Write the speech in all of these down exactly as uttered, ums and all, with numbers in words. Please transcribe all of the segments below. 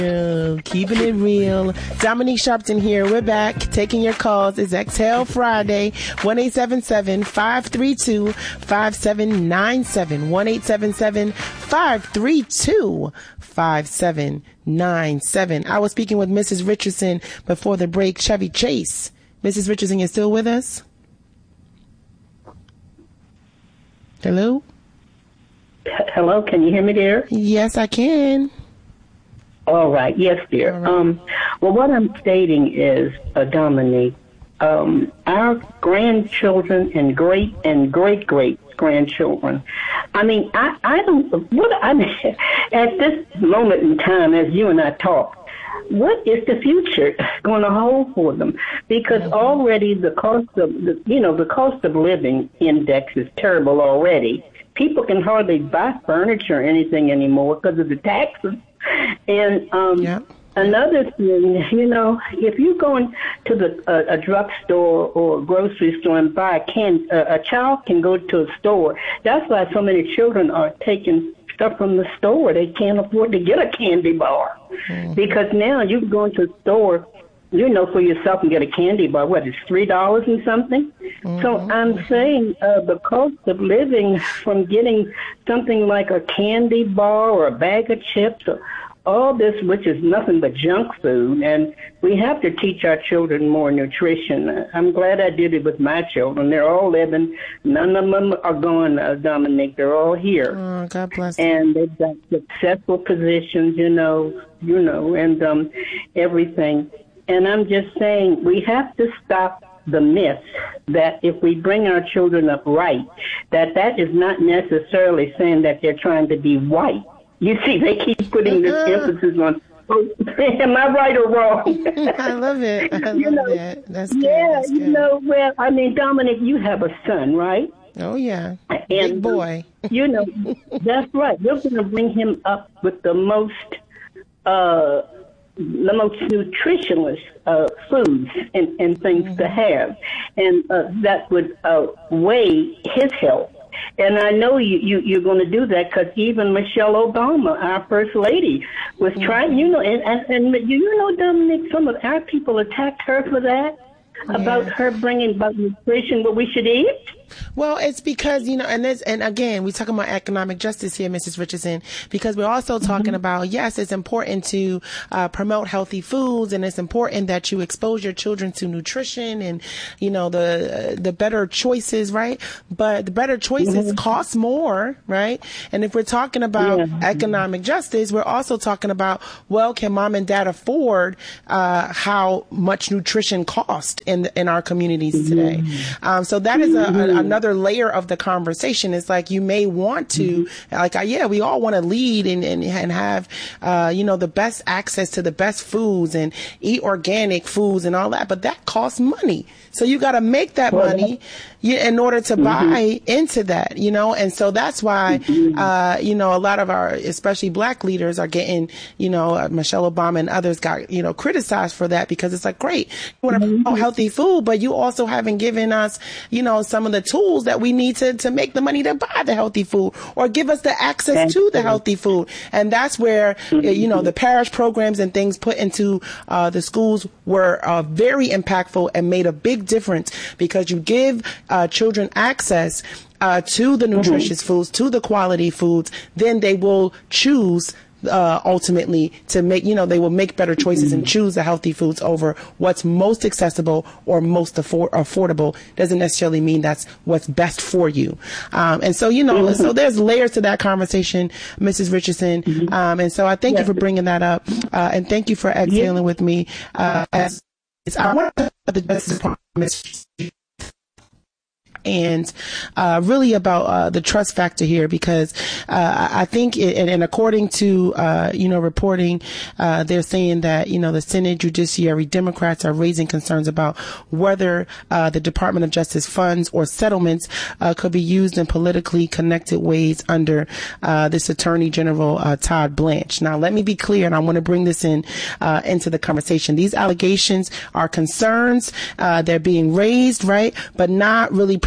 Keeping it real. Dominique Sharpton here. We're back. Taking your calls. It's Exhale Friday. one eight seven seven, five three two, five seven nine seven. one eight seven seven, five three two, five seven nine seven. I was speaking with Missus Richardson before the break. Chevy Chase. Missus Richardson, you're still with us? Hello? Hello, can you hear me, dear? Yes, I can. All right. Yes, dear. Right. Um, well, what I'm stating is, uh, Dominique, um, our grandchildren and great and great great grandchildren. I mean, I, I don't. What I mean, at this moment in time, as you and I talk, what is the future going to hold for them? Because already the cost of the, you know, the cost of living index is terrible already. People can hardly buy furniture or anything anymore because of the taxes. And um, yeah. another thing, you know, if you go into the uh, a drugstore or a grocery store and buy a can, uh, a child can go to a store. That's why so many children are taking stuff from the store. They can't afford to get a candy bar mm-hmm. because now you can go into a store, you know, for yourself and get a candy bar. What, it's three dollars and something? Mm-hmm. So I'm saying uh, the cost of living from getting something like a candy bar or a bag of chips or all this, which is nothing but junk food, and we have to teach our children more nutrition. I'm glad I did it with my children. They're all living. None of them are gone, uh, Dominique. They're all here. Oh, God bless. And they've got successful positions, you know, you know, and um, everything. And I'm just saying we have to stop the myth that if we bring our children up right, that that is not necessarily saying that they're trying to be white. You see, they keep putting this uh-huh. emphasis on, oh, am I right or wrong? I love it. I you love know, that. That's good. Yeah, That's you good. know, well, I mean, Dominic, you have a son, right? Oh, yeah. And, big boy. You know, that's right. We're going to bring him up with the most, uh, the most nutritionless uh, foods and, and things mm-hmm. to have. And uh, that would uh, weigh his health. And I know you, you, you're going to do that because even Michelle Obama, our first lady, was mm-hmm. trying, you know, and, and, and you know, Dominic, some of our people attacked her for that, yeah. about her bringing about nutrition, what we should eat. Well, it's because, you know, and this, and again, we're talking about economic justice here, Missus Richardson, because we're also talking mm-hmm. about, yes, it's important to uh, promote healthy foods, and it's important that you expose your children to nutrition and, you know, the uh, the better choices, right? But the better choices mm-hmm. cost more, right? And if we're talking about yeah. economic justice, we're also talking about, well, can mom and dad afford uh, how much nutrition costs in in our communities mm-hmm. today? Um, so that is a, a another layer of the conversation. Is like, you may want to, mm-hmm. like, uh, yeah, we all want to lead and, and, and have, uh, you know, the best access to the best foods and eat organic foods and all that, but that costs money. So you got to make that well, money you, in order to mm-hmm. buy into that, you know, and so that's why, mm-hmm. uh, you know, a lot of our, especially black leaders are getting, you know, uh, Michelle Obama and others got, you know, criticized for that, because it's like, great, you want to mm-hmm. promote healthy food, but you also haven't given us, you know, some of the tools that we need to, to make the money to buy the healthy food, or give us the access Thank to you. the healthy food. And that's where, mm-hmm. you know, the parish programs and things put into uh, the schools were uh, very impactful and made a big difference, because you give uh, children access uh, to the nutritious mm-hmm. foods, to the quality foods, then they will choose uh, ultimately to make, you know, they will make better choices mm-hmm. and choose the healthy foods over what's most accessible or most affor- affordable. Doesn't necessarily mean that's what's best for you. Um, and so, you know, mm-hmm. so there's layers to that conversation, Missus Richardson. Mm-hmm. Um, and so I thank yes. you for bringing that up. Uh, and thank you for exhaling yeah. with me. Uh, as I want to the Justice Department and uh, really about uh, the trust factor here, because uh, I think, it, and, and according to, uh, you know, reporting, uh, they're saying that, you know, the Senate Judiciary Democrats are raising concerns about whether uh, the Department of Justice funds or settlements uh, could be used in politically connected ways under uh, this Attorney General uh, Todd Blanche. Now, let me be clear, and I want to bring this in uh, into the conversation. These allegations are concerns. Uh, they're being raised, right, but not really proved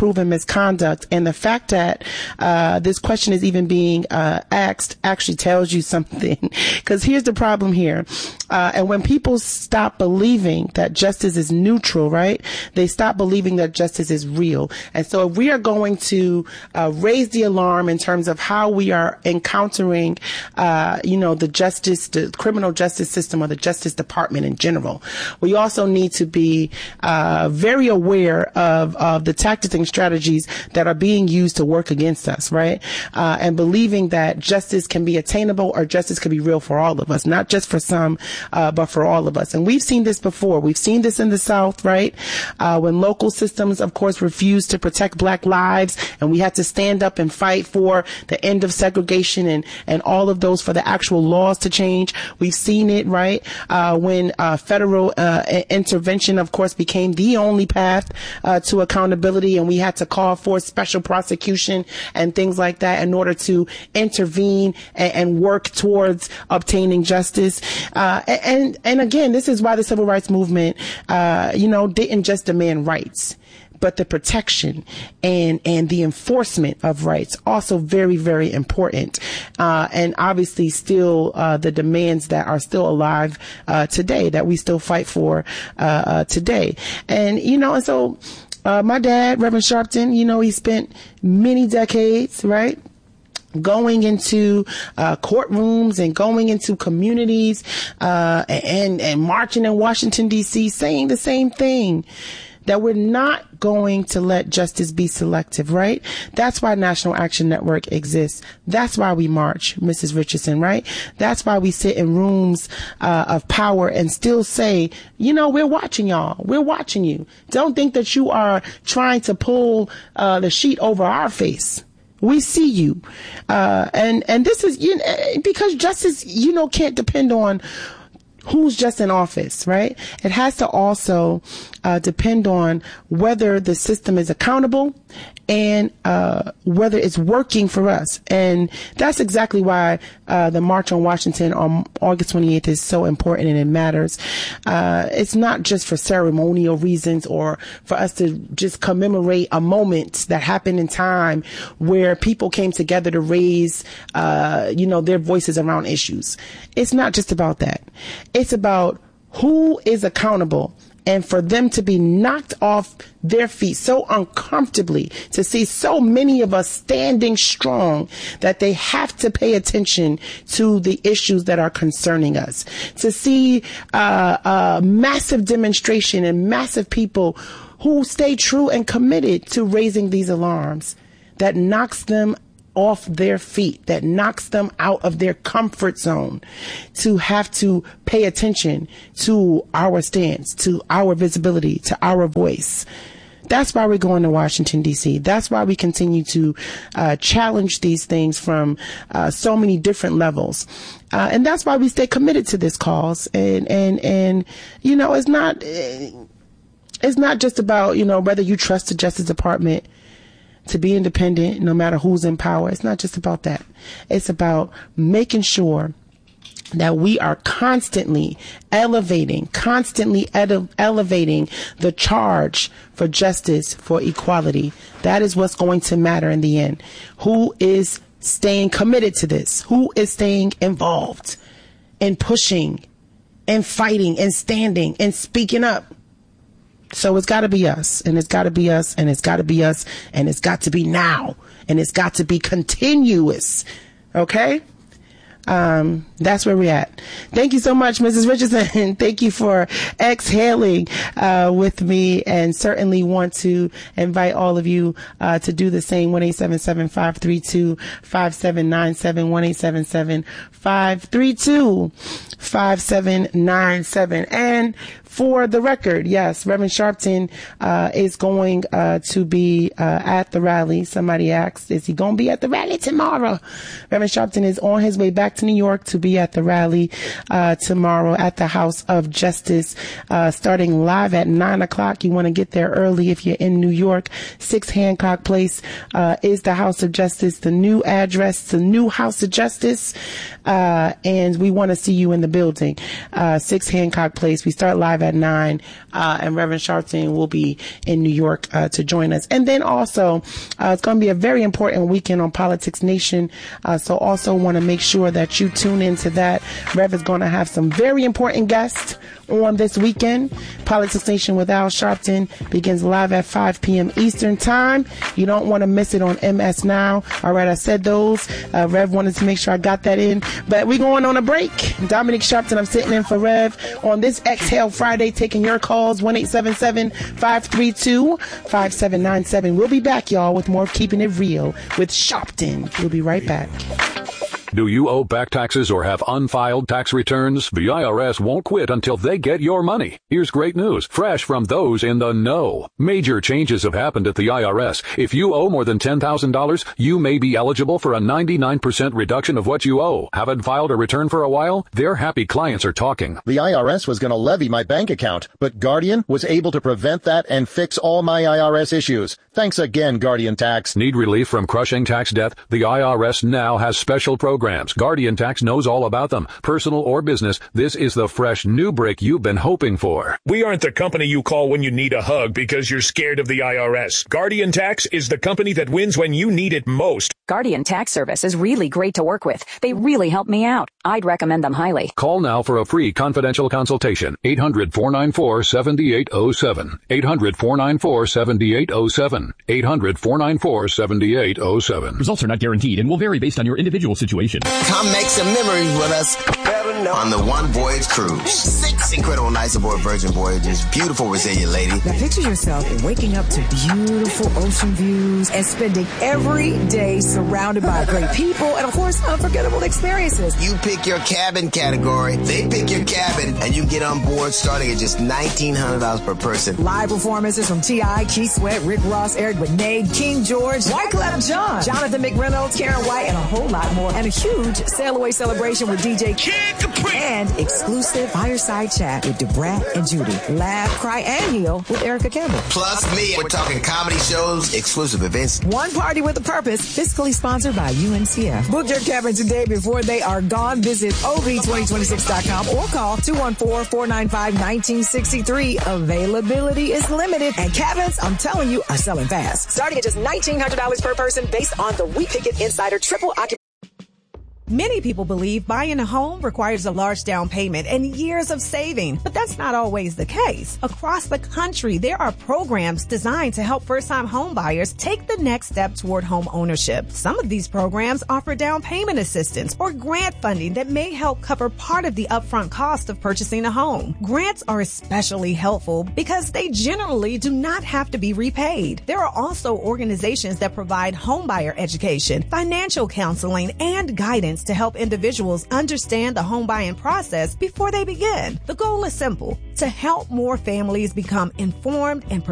proven misconduct. And the fact that uh, this question is even being uh, asked actually tells you something. Because here's the problem here. Uh, and when people stop believing that justice is neutral, right, they stop believing that justice is real. And so if we are going to uh, raise the alarm in terms of how we are encountering, uh, you know, the justice, the criminal justice system or the Justice Department in general, we also need to be uh, very aware of, of the tactics and strategies that are being used to work against us, right? Uh, and believing that justice can be attainable or justice can be real for all of us, not just for some, uh, but for all of us. And we've seen this before. We've seen this in the South, right? Uh, when local systems, of course, refused to protect black lives, and we had to stand up and fight for the end of segregation and, and all of those for the actual laws to change. We've seen it, right? Uh, when uh, federal uh, intervention, of course, became the only path uh, to accountability, and we had to call for special prosecution and things like that in order to intervene and, and work towards obtaining justice. Uh, and and again, this is why the civil rights movement, uh, you know, didn't just demand rights, but the protection and and the enforcement of rights also very, very important. Uh, and obviously still uh, the demands that are still alive uh, today, that we still fight for uh, uh, today. And, you know, and so uh, my dad, Reverend Sharpton, you know, he spent many decades, right, going into uh, courtrooms and going into communities uh, and, and marching in Washington, D C, saying the same thing, that we're not going to let justice be selective, right? That's why National Action Network exists. That's why we march, Missus Richardson, right? That's why we sit in rooms uh, of power and still say, you know, we're watching y'all. We're watching you. Don't think that you are trying to pull uh, the sheet over our face. We see you. Uh, and, and this is, you know, because justice, you know, can't depend on who's just in office, right? It has to also uh, depend on whether the system is accountable and uh, whether it's working for us. And that's exactly why uh, the March on Washington on August twenty-eighth is so important and it matters. Uh, it's not just for ceremonial reasons or for us to just commemorate a moment that happened in time where people came together to raise, uh, you know, their voices around issues. It's not just about that. It's about who is accountable, and for them to be knocked off their feet so uncomfortably, to see so many of us standing strong that they have to pay attention to the issues that are concerning us, to see uh, a massive demonstration and massive people who stay true and committed to raising these alarms, that knocks them off their feet, that knocks them out of their comfort zone, to have to pay attention to our stance, to our visibility, to our voice. That's why we're going to Washington, D C. That's why we continue to uh, challenge these things from uh, so many different levels. Uh, and that's why we stay committed to this cause. And, and, and, you know, it's not, it's not just about, you know, whether you trust the Justice Department to be independent, no matter who's in power. It's not just about that. It's about making sure that we are constantly elevating, constantly ele- elevating the charge for justice, for equality. That is what's going to matter in the end. Who is staying committed to this? Who is staying involved in pushing and fighting and standing and speaking up? So it's got to be us, and it's got to be us, and it's got to be us, and it's got to be now, and it's got to be continuous. Okay? Um, that's where we're at. Thank you so much, Missus Richardson. Thank you for exhaling uh, with me, and certainly want to invite all of you uh, to do the same. one eight seven seven, five three two, five seven nine seven, one eight seven seven, five three two, five seven nine seven. And for the record, yes, Reverend Sharpton uh, is going uh, to be uh, at the rally. Somebody asked, is he going to be at the rally tomorrow? Reverend Sharpton is on his way back back to New York to be at the rally uh, tomorrow at the House of Justice, uh, starting live at nine o'clock. You want to get there early if you're in New York. six Hancock Place uh, is the House of Justice, the new address, the new House of Justice, uh, and we want to see you in the building. Uh, six Hancock Place. We start live at nine, uh, and Reverend Sharpton will be in New York uh, to join us. And then also, uh, it's going to be a very important weekend on Politics Nation, uh, so also want to make sure that you tune into that. Rev is going to have some very important guests on this weekend. Politics Nation with Al Sharpton begins live at five p.m. Eastern Time. You don't want to miss it on M S Now. All right, I said those. Uh, Rev wanted to make sure I got that in. But we're going on a break. Dominic Sharpton, I'm sitting in for Rev on this Exhale Friday, taking your calls, one eight seven seven, five three two, five seven nine seven. We'll be back, y'all, with more of Keeping It Real with Sharpton. We'll be right back. Do you owe back taxes or have unfiled tax returns? The I R S won't quit until they get your money. Here's great news, fresh from those in the know. Major changes have happened at the I R S. If you owe more than ten thousand dollars, you may be eligible for a ninety-nine percent reduction of what you owe. Haven't filed a return for a while? Their happy clients are talking. The I R S was going to levy my bank account, but Guardian was able to prevent that and fix all my I R S issues. Thanks again, Guardian Tax. Need relief from crushing tax debt? The I R S now has special programs. Guardian Tax knows all about them. Personal or business, this is the fresh new break you've been hoping for. We aren't the company you call when you need a hug because you're scared of the I R S. Guardian Tax is the company that wins when you need it most. Guardian Tax Service is really great to work with. They really help me out. I'd recommend them highly. Call now for a free confidential consultation. eight hundred, four nine four, seven eight zero seven. eight hundred, four nine four, seven eight zero seven. eight hundred, four nine four, seven eight zero seven. Results are not guaranteed and will vary based on your individual situation. Come make some memories with us on the One Voyage Cruise. Six incredible nights aboard Virgin Voyages. Beautiful, resilient lady. Now picture yourself waking up to beautiful ocean views and spending every day surrounded by great people and, of course, unforgettable experiences. You pick your cabin category, they pick your cabin, and you get on board starting at just nineteen hundred dollars per person. Live performances from T I, Keith Sweat, Rick Ross, Eric Benet, King George, Wyclef Jean, Jonathan McReynolds, Karen White, and a whole lot more. And a huge sail away celebration with D J Kid Capri. And exclusive fireside chat with DeBrat and Judy. Laugh, cry, and heal with Erica Campbell. Plus me. We're talking comedy shows, exclusive events. One party with a purpose. Fiscally sponsored by U N C F. Book your cabin today before they are gone. Visit O B twenty twenty-six dot com or call two one four, four nine five, one nine six three. Availability is limited, and cabins, I'm telling you, are selling fast. Starting at just nineteen hundred dollars per person based on the We Pick It Insider Triple Occupancy. Many people believe buying a home requires a large down payment and years of saving, but that's not always the case. Across the country, there are programs designed to help first-time home buyers take the next step toward home ownership. Some of these programs offer down payment assistance or grant funding that may help cover part of the upfront cost of purchasing a home. Grants are especially helpful because they generally do not have to be repaid. There are also organizations that provide homebuyer education, financial counseling, and guidance to help individuals understand the home buying process before they begin. The goal is simple: to help more families become informed and